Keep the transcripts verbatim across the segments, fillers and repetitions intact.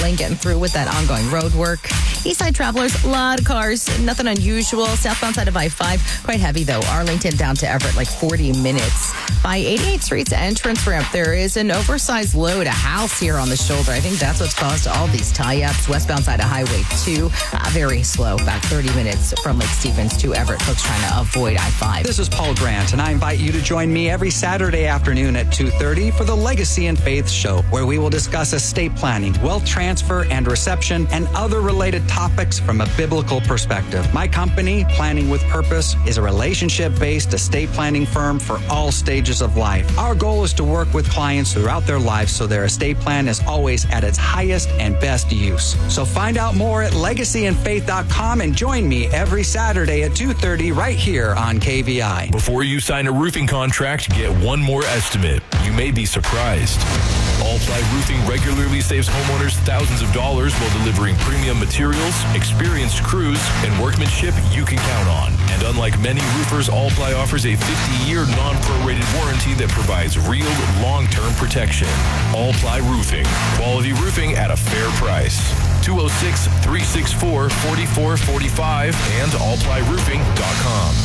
lane getting through with that ongoing road work. East side travelers, a lot of cars, nothing unusual. Southbound side of I five, quite heavy though. Arlington down to Everett, like forty minutes. By eighty-eighth Street's entrance ramp, there is an oversized load, a house here on the shoulder. I think that's what's caused all these tie-ups. Westbound side of Highway two, uh, very slow, about thirty minutes from Lake Stevens to Everett. Folks trying to avoid I five. This is Paul Grant, and I invite you to join me every Saturday afternoon at two thirty for the Legacy and Faith Show, where we will discuss estate planning, wealth transfer and reception, and other related topics from a biblical perspective. My company, Planning with Purpose, is a relationship-based estate planning firm for all stages of life. Our goal is to work with clients throughout their lives so their estate plan is always at its highest and best use. So find out more at legacy and faith dot com and join me every Saturday at two thirty right here on K V I. Before you sign a roofing contract, get one more estimate. You may be surprised. All-Ply Roofing regularly saves homeowners thousands of dollars while delivering premium materials, experienced crews, and workmanship you can count on. And unlike many roofers, All-Ply offers a fifty-year non-prorated warranty that provides real long-term protection. All-Ply Roofing. Quality roofing at a fair price. two oh six, three six four, four four four five and all ply roofing dot com.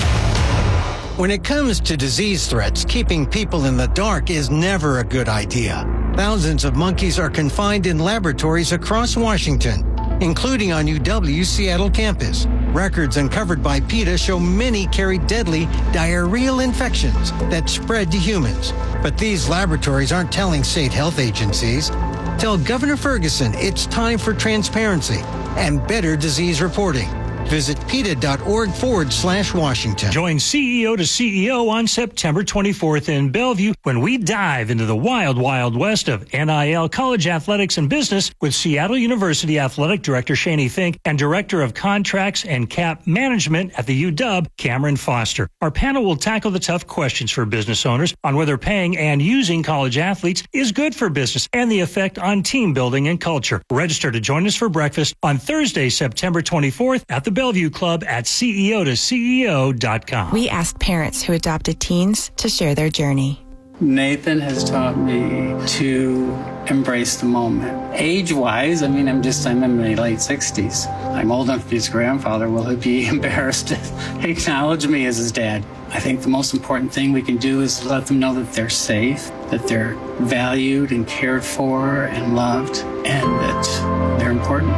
When it comes to disease threats, keeping people in the dark is never a good idea. Thousands of monkeys are confined in laboratories across Washington, including on U W's Seattle campus. Records uncovered by PETA show many carry deadly diarrheal infections that spread to humans. But these laboratories aren't telling state health agencies. Tell Governor Ferguson it's time for transparency and better disease reporting. Visit PETA.org forward slash Washington. Join C E O to C E O on September twenty-fourth in Bellevue when we dive into the wild, wild west of N I L, college athletics, and business with Seattle University Athletic Director Shani Fink and Director of Contracts and Cap Management at the U W, Cameron Foster. Our panel will tackle the tough questions for business owners on whether paying and using college athletes is good for business and the effect on team building and culture. Register to join us for breakfast on Thursday, September twenty-fourth at the Bellevue Club at C E O to C E O dot com. We asked parents who adopted teens to share their journey. Nathan has taught me to embrace the moment. Age-wise, I mean, I'm just, I'm in my late sixties. I'm old enough to be his grandfather. Will he be embarrassed to acknowledge me as his dad? I think the most important thing we can do is let them know that they're safe, that they're valued and cared for and loved, and that they're important.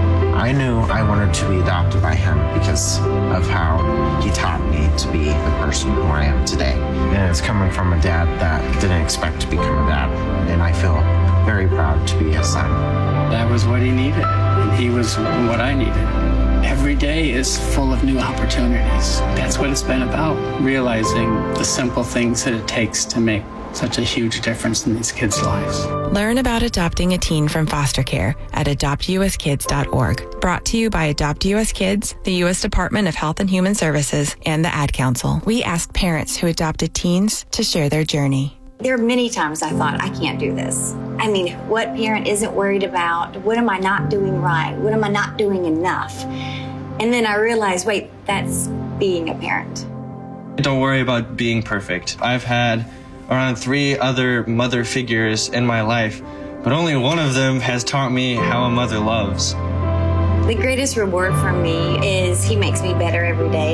I knew I wanted to be adopted by him because of how he taught me to be the person who I am today. And it's coming from a dad that didn't expect to become a dad. And I feel very proud to be his son. That was what he needed, and he was what I needed. Every day is full of new opportunities. That's what it's been about, realizing the simple things that it takes to make such a huge difference in these kids' lives. Learn about adopting a teen from foster care at adopt u s kids dot org. Brought to you by Adopt U S Kids, the U S Department of Health and Human Services, and the Ad Council. We asked parents who adopted teens to share their journey. There are many times I thought, I can't do this. I mean, what parent isn't worried about? What am I not doing right? What am I not doing enough? And then I realized, wait, that's being a parent. Don't worry about being perfect. I've had around three other mother figures in my life, but only one of them has taught me how a mother loves. The greatest reward for me is he makes me better every day.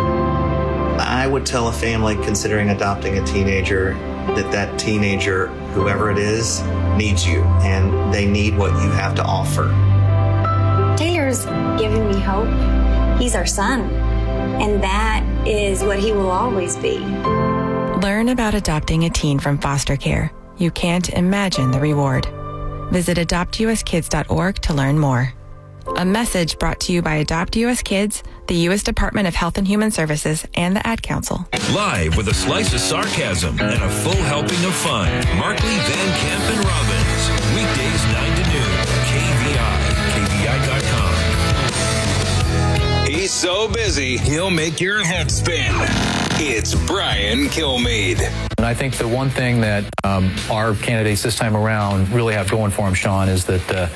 I would tell a family considering adopting a teenager that that teenager, whoever it is, needs you, and they need what you have to offer. Taylor's giving me hope. He's our son, and that is what he will always be. Learn about adopting a teen from foster care. You can't imagine the reward. Visit adopt u s kids dot org to learn more. A message brought to you by Adopt U S Kids, the U S Department of Health and Human Services, and the Ad Council. Live with a slice of sarcasm and a full helping of fun. Markley, Van Camp, and Robbins. Weekdays nine to noon. K V I. K V I dot com. He's so busy, he'll make your head spin. It's Brian Kilmeade. And I think the one thing that um, our candidates this time around really have going for them, Sean, is that uh,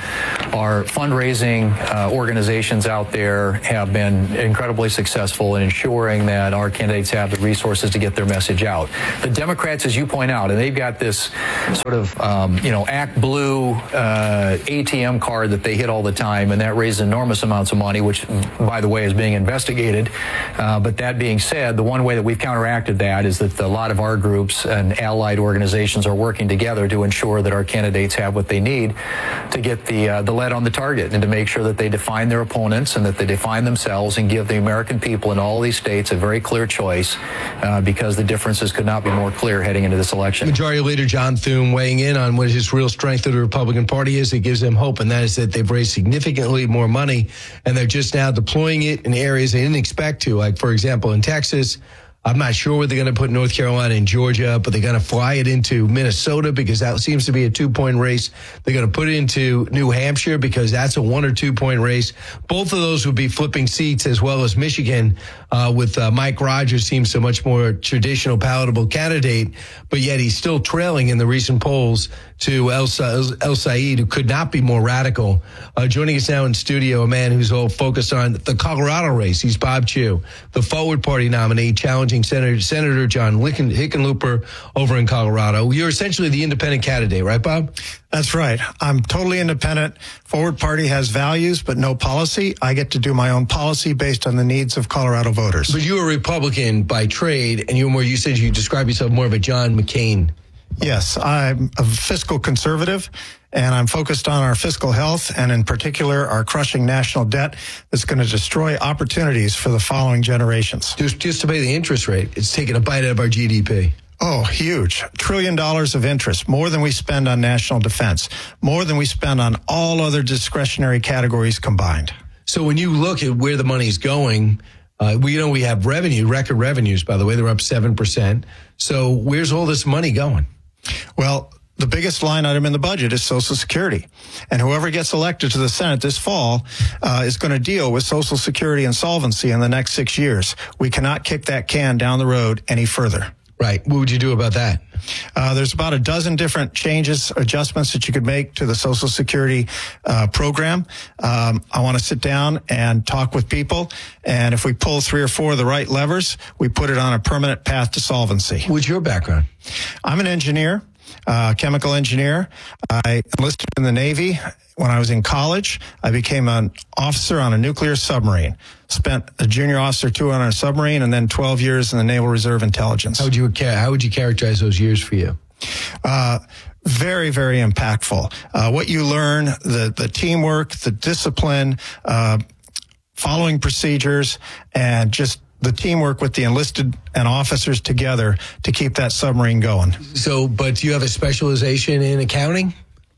our fundraising uh, organizations out there have been incredibly successful in ensuring that our candidates have the resources to get their message out. The Democrats, as you point out, and they've got this sort of, um, you know, Act Blue uh, A T M card that they hit all the time, and that raises enormous amounts of money, which, by the way, is being investigated. Uh, but that being said, the one way that we've counteracted that is that a lot of our groups and allied organizations are working together to ensure that our candidates have what they need to get the uh, the lead on the target and to make sure that they define their opponents and that they define themselves and give the American people in all these states a very clear choice, uh, because the differences could not be more clear heading into this election. Majority Leader John Thune weighing in on what his real strength of the Republican Party is. It gives them hope, and that is that they've raised significantly more money, and they're just now deploying it in areas they didn't expect to. Like, for example, in Texas, I'm not sure where they're going to put North Carolina and Georgia, but they're going to fly it into Minnesota because that seems to be a two-point race. They're going to put it into New Hampshire because that's a one- or two-point race. Both of those would be flipping seats, as well as Michigan, uh, with uh, Mike Rogers seems a much more traditional, palatable candidate, but yet he's still trailing in the recent polls to El, El Said, who could not be more radical. Uh, joining us now in studio, a man who's all focused on the Colorado race. He's Bob Chew, the Forward Party nominee, challenging Senator, Senator John Hickenlooper over in Colorado. You're essentially the independent candidate, right, Bob? That's right. I'm totally independent. Forward Party has values, but no policy. I get to do my own policy based on the needs of Colorado voters. But you're a Republican by trade, and you're more, you said you describe yourself more of a John McCain. Yes, I'm a fiscal conservative, and I'm focused on our fiscal health, and in particular, our crushing national debt that's going to destroy opportunities for the following generations. Just, just to pay the interest rate, it's taking a bite out of our G D P. Oh, huge. Trillion dollars of interest, more than we spend on national defense, more than we spend on all other discretionary categories combined. So when you look at where the money's going, uh, we you know we have revenue, record revenues, by the way, they're up seven percent. So where's all this money going? Well, the biggest line item in the budget is Social Security. And whoever gets elected to the Senate this fall uh, is going to deal with Social Security insolvency in the next six years. We cannot kick that can down the road any further. Right. What would you do about that? Uh, there's about a dozen different changes, adjustments that you could make to the Social Security uh, program. Um, I want to sit down and talk with people. And if we pull three or four of the right levers, we put it on a permanent path to solvency. What's your background? I'm an engineer, uh, chemical engineer. I enlisted in the Navy. When I was in college, I became an officer on a nuclear submarine. Spent a junior officer tour on a submarine and then twelve years in the Naval Reserve Intelligence. How would you, how would you characterize those years for you? Uh, very, very impactful. Uh, what you learn, the, the teamwork, the discipline, uh, following procedures, and just the teamwork with the enlisted and officers together to keep that submarine going. So, but do you have a specialization in accounting?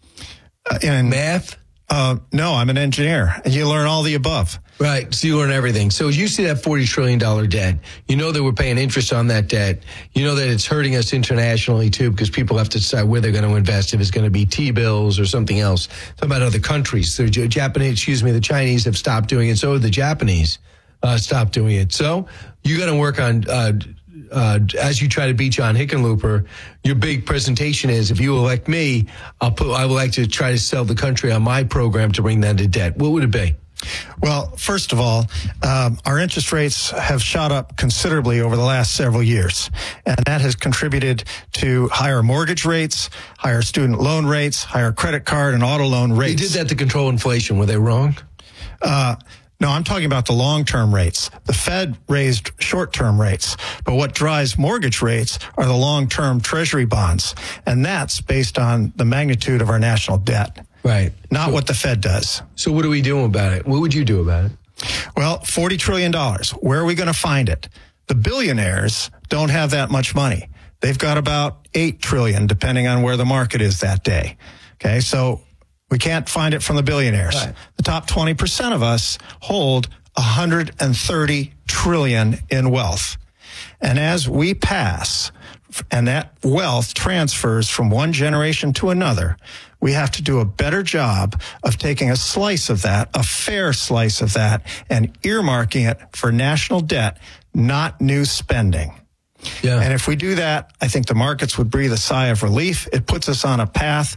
Uh, in math? Uh, no, I'm an engineer. And you learn all the above. Right. So you learn everything. So you see that forty trillion dollars debt. You know that we're paying interest on that debt. You know that it's hurting us internationally, too, because people have to decide where they're going to invest, if it's going to be T-bills or something else. Talk about other countries. The Japanese, excuse me, the Chinese have stopped doing it. So have the Japanese uh, stopped doing it. So you got to work on, uh, uh, as you try to beat John Hickenlooper, your big presentation is, if you elect me, I'll put, I would like to try to sell the country on my program to bring that to debt. What would it be? Well, first of all, um, our interest rates have shot up considerably over the last several years, and that has contributed to higher mortgage rates, higher student loan rates, higher credit card and auto loan rates. They did that to control inflation. Were they wrong? Uh, no, I'm talking about the long-term rates. The Fed raised short-term rates, but what drives mortgage rates are the long-term Treasury bonds, and that's based on the magnitude of our national debt. Right. Not so, what the Fed does. So what are we doing about it? What would you do about it? Well, forty trillion dollars. Where are we going to find it? The billionaires don't have that much money. They've got about eight trillion dollars, depending on where the market is that day. Okay, so we can't find it from the billionaires. Right. The top twenty percent of us hold one hundred thirty trillion dollars in wealth. And as we pass, and that wealth transfers from one generation to another, we have to do a better job of taking a slice of that, a fair slice of that, and earmarking it for national debt, not new spending. Yeah. And if we do that, I think the markets would breathe a sigh of relief. It puts us on a path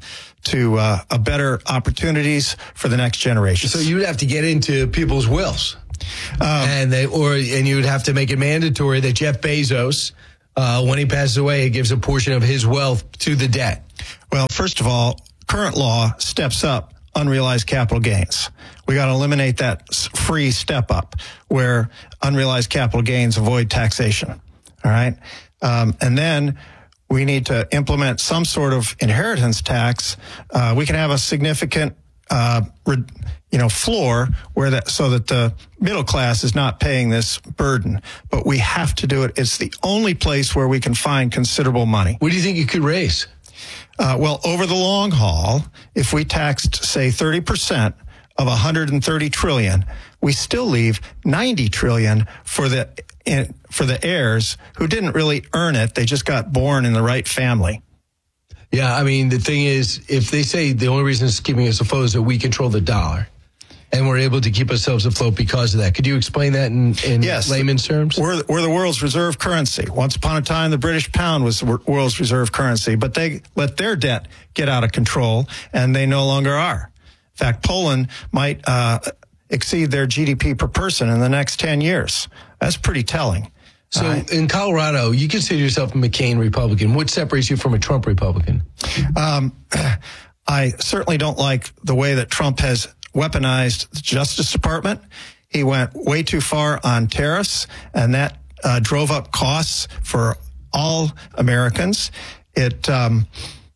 to uh, a better opportunities for the next generation. So you'd have to get into people's wills, um, and they or and you would have to make it mandatory that Jeff Bezos, uh, when he passes away, gives a portion of his wealth to the debt. Well, first of all, current law steps up unrealized capital gains. We got to eliminate that free step up where unrealized capital gains avoid taxation. All right. Um, and then we need to implement some sort of inheritance tax. Uh, we can have a significant, uh, re, you know, floor where that, so that the middle class is not paying this burden. But we have to do it. It's the only place where we can find considerable money. What do you think you could raise? Uh, well, over the long haul, if we taxed, say, thirty percent of one hundred thirty trillion, we still leave ninety trillion for the in, for the heirs who didn't really earn it. They just got born in the right family. Yeah, I mean, the thing is, if they say the only reason it's keeping us afloat is that we control the dollar, and we're able to keep ourselves afloat because of that. Could you explain that in, in yes, layman's terms? We're, we're the world's reserve currency. Once upon a time, the British pound was the world's reserve currency, but they let their debt get out of control, and they no longer are. In fact, Poland might uh, exceed their G D P per person in the next ten years. That's pretty telling. So uh, in Colorado, you consider yourself a McCain Republican. What separates you from a Trump Republican? Um, I certainly don't like the way that Trump has weaponized the Justice Department. He went way too far on tariffs, and that uh, drove up costs for all Americans. It um,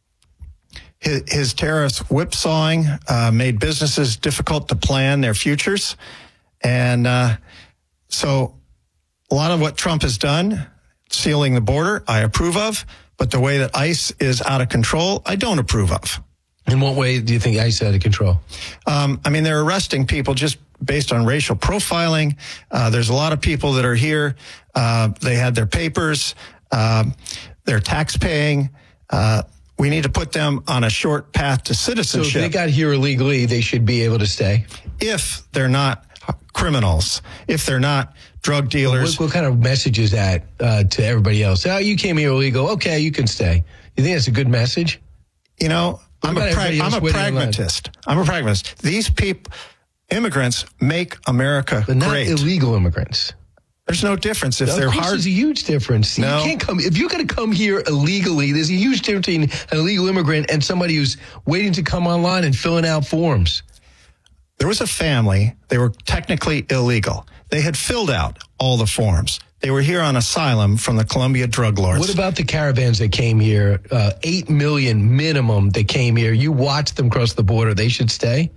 his, his tariffs whipsawing uh, made businesses difficult to plan their futures, and uh, so a lot of what Trump has done, sealing the border, I approve of, but the way that ICE is out of control, I don't approve of. In what way do you think ICE is out of control? Um, I mean, they're arresting people just based on racial profiling. Uh, there's a lot of people that are here. Uh, they had their papers. Um, they're tax paying. Uh, we need to put them on a short path to citizenship. So if they got here illegally, they should be able to stay? If they're not criminals, if they're not drug dealers. What, what kind of message is that uh, to everybody else? Oh, you came here illegal. Okay, you can stay. You think that's a good message? You know, I'm a, pra- I'm a pragmatist. I'm a pragmatist. These people, immigrants, make America but not great. Illegal immigrants. There's no difference if of they're course hard. There's a huge difference. No. You can't come if you're going to come here illegally. There's a huge difference between an illegal immigrant and somebody who's waiting to come online and filling out forms. There was a family. They were technically illegal. They had filled out all the forms. They were here on asylum from the Colombia drug lords. What about the caravans that came here? Uh, Eight million minimum that came here. You watched them cross the border. They should stay?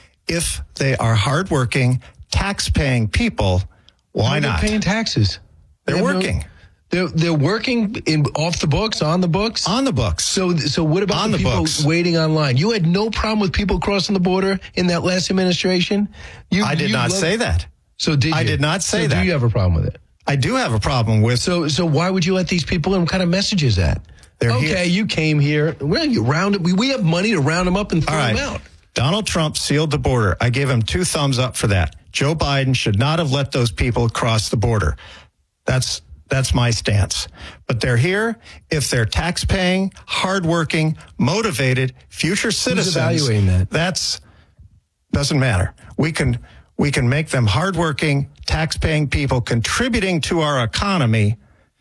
If they are hardworking, tax-paying people, why no, not? They're paying taxes. They're they working. No, they're they're working in off the books, on the books? On the books. So so what about on the, the people books. waiting online? You had no problem with people crossing the border in that last administration? You, I did you not loved, say that. So did you? I did not say so that. Do you have a problem with it? I do have a problem with. So, so why would you let these people in? What kind of message is that? They're okay, here. you came here. Well, you round we we have money to round them up and throw All right. them out. Donald Trump sealed the border. I gave him two thumbs up for that. Joe Biden should not have let those people cross the border. That's that's my stance. But they're here. If they're tax-paying, hardworking, motivated, future citizens, Who's evaluating that? That's doesn't matter. We can. We can make them hardworking, tax-paying people contributing to our economy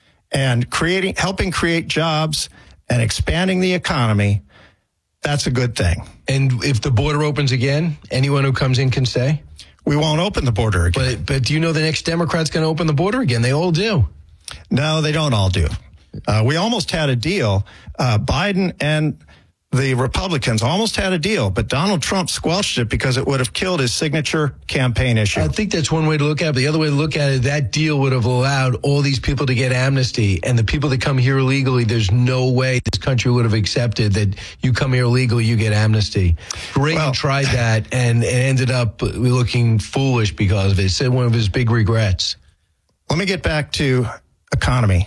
and creating, helping create jobs and expanding the economy. That's a good thing. And if the border opens again, anyone who comes in can stay? We won't open the border again. But, but do you know the next Democrat's going to open the border again? They all do. No, they don't all do. Uh, we almost had a deal. Uh, Biden and the Republicans almost had a deal, but Donald Trump squelched it because it would have killed his signature campaign issue. I think that's one way to look at it. The other way to look at it, that deal would have allowed all these people to get amnesty. And the people that come here illegally, there's no way this country would have accepted that you come here illegally, you get amnesty. Reagan well, tried that and it ended up looking foolish because of it. He said one of his big regrets. Let me get back to economy.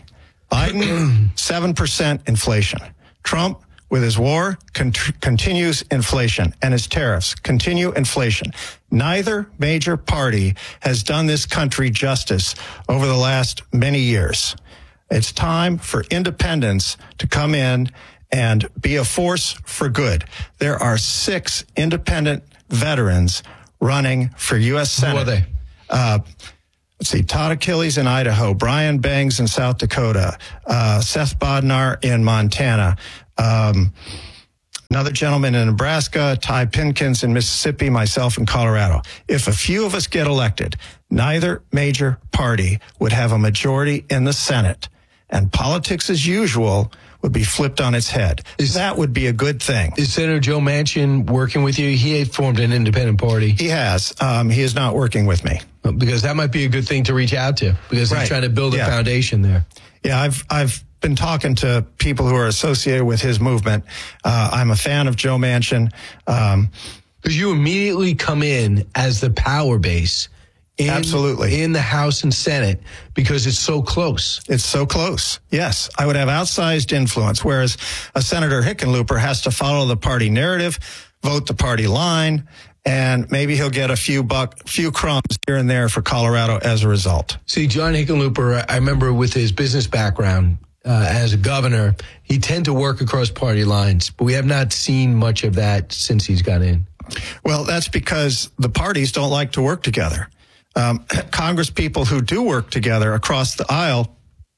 Biden, seven percent inflation. Trump, with his war, con- continues inflation, and his tariffs continue inflation. Neither major party has done this country justice over the last many years. It's time for independents to come in and be a force for good. There are six independent veterans running for U S Senate. Who are they? Uh, let's see, Todd Achilles in Idaho, Brian Bangs in South Dakota, uh, Seth Bodnar in Montana, um, another gentleman in Nebraska, Ty Pinkins in Mississippi, myself in Colorado. If a few of us get elected, neither major party would have a majority in the Senate, and politics as usual would be flipped on its head. Is, that would be a good thing. Is Senator Joe Manchin working with you? He formed an independent party. He has. Um, he is not working with me. Because that might be a good thing to reach out to, because Right. he's trying to build a Yeah. foundation there. Yeah, I've I've been talking to people who are associated with his movement. Uh, I'm a fan of Joe Manchin. Um, Because you immediately come in as the power base. In, Absolutely. In the House and Senate, because it's so close. It's so close. Yes, I would have outsized influence, whereas a Senator Hickenlooper has to follow the party narrative, vote the party line, and maybe he'll get a few buck, few crumbs here and there for Colorado as a result. See, John Hickenlooper, I remember with his business background uh, as a governor, he tend to work across party lines, but we have not seen much of that since he's got in. Well, that's because the parties don't like to work together. Um, Congress people who do work together across the aisle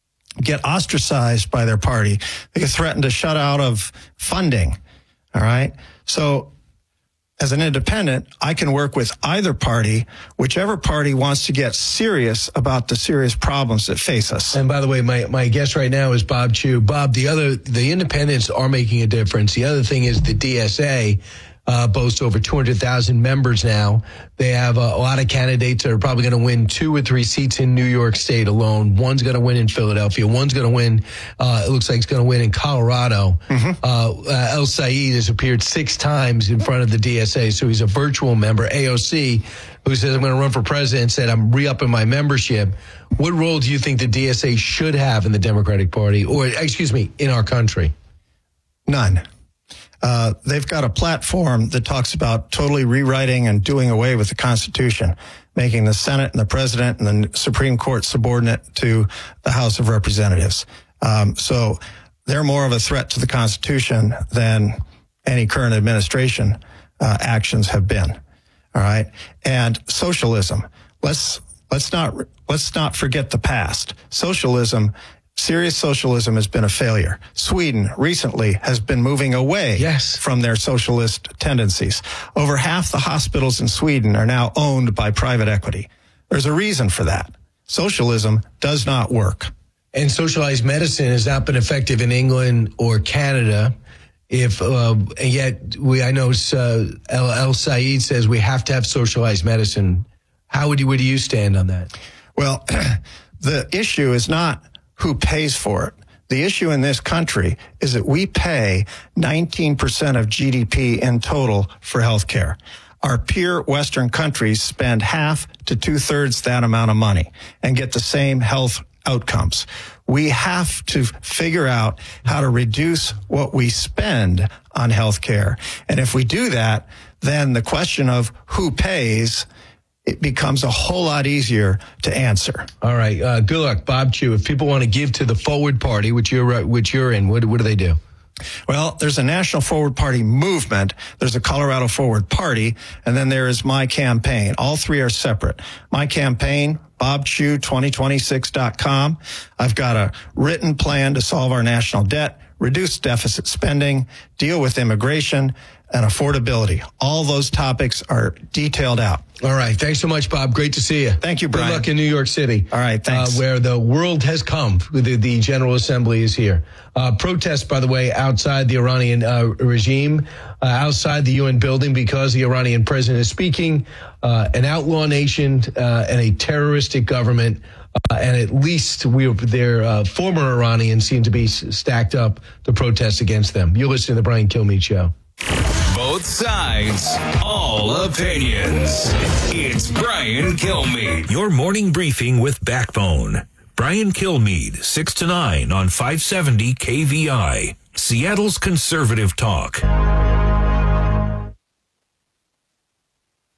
get ostracized by their party. They get threatened to shut out of funding. All right. So as an independent, I can work with either party, whichever party wants to get serious about the serious problems that face us. And by the way, my, my guest right now is Bob Chew. Bob, the other, the independents are making a difference. The other thing is the D S A uh, boasts over two hundred thousand members now. They have a, a lot of candidates that are probably going to win two or three seats in New York State alone. One's going to win in Philadelphia. One's going to win, uh, it looks like it's going to win in Colorado. Mm-hmm. Uh, uh, El Said has appeared six times in front of the D S A, so he's a virtual member. A O C, who says, I'm going to run for president, said, I'm re-upping my membership. What role do you think the D S A should have in the Democratic Party, or, excuse me, in our country? None. Uh, they've got a platform that talks about totally rewriting and doing away with the Constitution, making the Senate and the President and the Supreme Court subordinate to the House of Representatives. Um, so they're more of a threat to the Constitution than any current administration uh, actions have been. All right. And socialism. Let's let's not let's not forget the past. Socialism. Serious socialism has been a failure. Sweden recently has been moving away yes. from their socialist tendencies. Over half the hospitals in Sweden are now owned by private equity. There's a reason for that. Socialism does not work. And socialized medicine has not been effective in England or Canada. If uh, and yet we, I know uh, El, El Said says we have to have socialized medicine. How would you, where do you stand on that? Well, the issue is not who pays for it. The issue in this country is that we pay nineteen percent of G D P in total for healthcare. Our peer Western countries spend half to two-thirds that amount of money and get the same health outcomes. We have to figure out how to reduce what we spend on healthcare. And if we do that, then the question of who pays, it becomes a whole lot easier to answer. All right. Uh, good luck, Bob Chew. If people want to give to the Forward Party, which you're, which you're in, what, what do they do? Well, there's a National Forward Party movement. There's a Colorado Forward Party. And then there is my campaign. All three are separate. My campaign, bob chew twenty twenty-six dot com. I've got a written plan to solve our national debt, reduce deficit spending, deal with immigration, and affordability. All those topics are detailed out. All right. Thanks so much, Bob. Great to see you. Thank you, Brian. Good luck in New York City. All right. Thanks. Uh, where the world has come. The, the General Assembly is here. Uh, protests, by the way, outside the Iranian uh, regime, uh, outside the U N building, because the Iranian president is speaking. Uh, an outlaw nation uh, and a terroristic government. Uh, and at least we, their uh, former Iranians seem to be stacked up to protest against them. You're listening to the Brian Kilmeade Show. Both sides, all opinions. It's Brian Kilmeade. Your morning briefing with Backbone. Brian Kilmeade, six to nine on five seventy K V I, Seattle's conservative talk.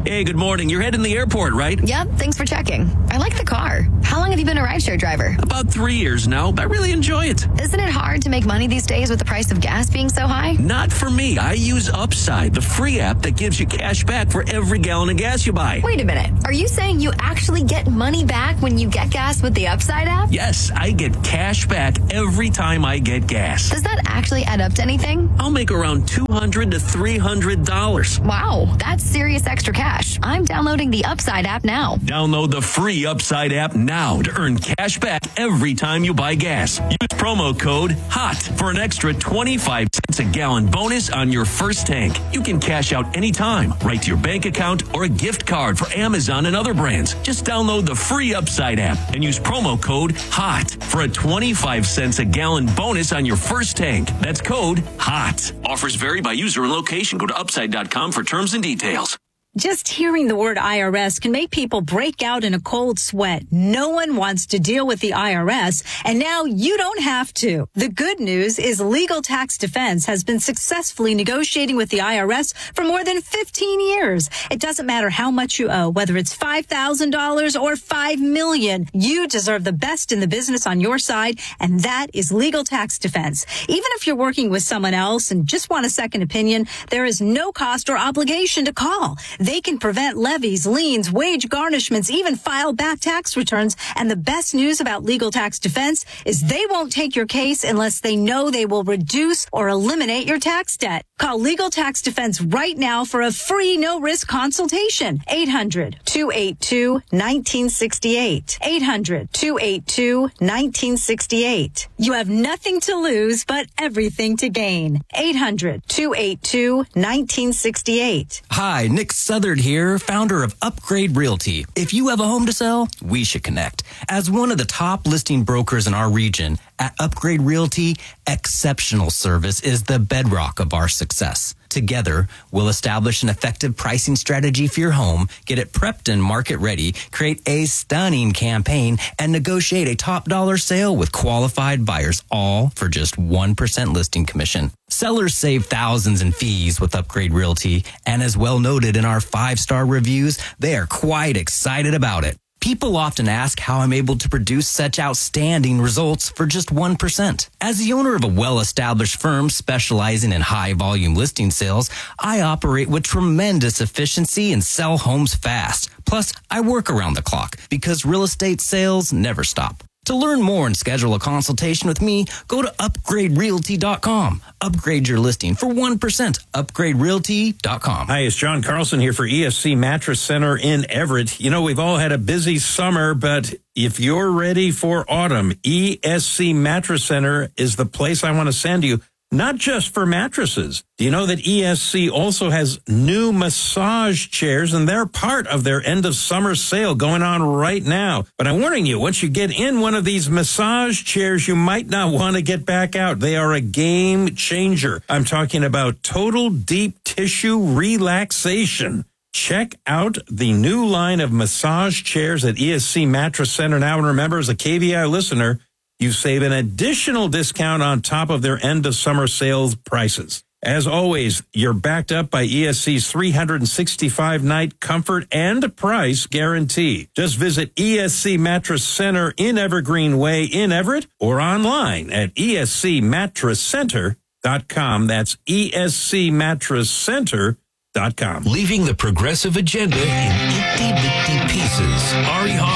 Hey, good morning. You're heading to the airport, right? Yep, thanks for checking. I like the car. How long have you been a rideshare driver? About three years now. I really enjoy it. Isn't it hard to make money these days with the price of gas being so high? Not for me. I use Upside, the free app that gives you cash back for every gallon of gas you buy. Wait a minute. Are you saying you actually get money back when you get gas with the Upside app? Yes, I get cash back every time I get gas. Does that actually add up to anything? I'll make around two hundred to three hundred dollars. Wow, that's serious extra cash. I'm downloading the Upside app now. Download the free Upside app now to earn cash back every time you buy gas. Use promo code HOT for an extra twenty-five cents a gallon bonus on your first tank. You can cash out anytime, right to your bank account or a gift card for Amazon and other brands. Just download the free Upside app and use promo code HOT for a twenty-five cents a gallon bonus on your first tank. That's code HOT. Offers vary by user and location. Go to upside dot com for terms and details. Just hearing the word I R S can make people break out in a cold sweat. No one wants to deal with the I R S, and now you don't have to. The good news is Legal Tax Defense has been successfully negotiating with the I R S for more than fifteen years. It doesn't matter how much you owe, whether it's five thousand dollars or five million dollars. You deserve the best in the business on your side, and that is Legal Tax Defense. Even if you're working with someone else and just want a second opinion, there is no cost or obligation to call. They can prevent levies, liens, wage garnishments, even file back tax returns. And the best news about Legal Tax Defense is they won't take your case unless they know they will reduce or eliminate your tax debt. Call Legal Tax Defense right now for a free no-risk consultation. eight hundred, two eight two, one nine six eight. eight hundred, two eight two, one nine six eight. You have nothing to lose, but everything to gain. eight hundred, two eight two, one nine six eight. Hi, Nick Southard here, founder of Upgrade Realty. If you have a home to sell, we should connect. As one of the top listing brokers in our region, at Upgrade Realty, exceptional service is the bedrock of our success. Together, we'll establish an effective pricing strategy for your home, get it prepped and market ready, create a stunning campaign, and negotiate a top dollar sale with qualified buyers, all for just one percent listing commission. Sellers save thousands in fees with Upgrade Realty, and as well noted in our five-star reviews, they are quite excited about it. People often ask how I'm able to produce such outstanding results for just one percent. As the owner of a well-established firm specializing in high-volume listing sales, I operate with tremendous efficiency and sell homes fast. Plus, I work around the clock because real estate sales never stop. To learn more and schedule a consultation with me, go to upgrade realty dot com. Upgrade your listing for one percent. upgrade realty dot com. Hi, it's John Carlson here for E S C Mattress Center in Everett. You know, we've all had a busy summer, but if you're ready for autumn, E S C Mattress Center is the place I want to send you. Not just for mattresses. Do you know that E S C also has new massage chairs, and they're part of their end of summer sale going on right now? But I'm warning you, once you get in one of these massage chairs, you might not want to get back out. They are a game changer. I'm talking about total deep tissue relaxation. Check out the new line of massage chairs at E S C Mattress Center now. And remember, as a K V I listener, you save an additional discount on top of their end of summer sales prices. As always, you're backed up by E S C's three hundred sixty-five night comfort and price guarantee. Just visit E S C Mattress Center in Evergreen Way in Everett or online at E S C mattress center dot com. That's E S C mattress center dot com. Leaving the progressive agenda in itty-bitty pieces. Ari